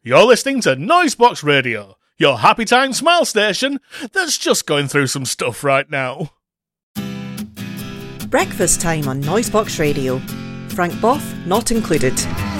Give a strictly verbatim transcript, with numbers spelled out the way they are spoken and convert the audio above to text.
You're listening to Noisebox Radio, your happy time smile station that's just going through some stuff right now. Breakfast time on Noisebox Radio. Frank Boff not included.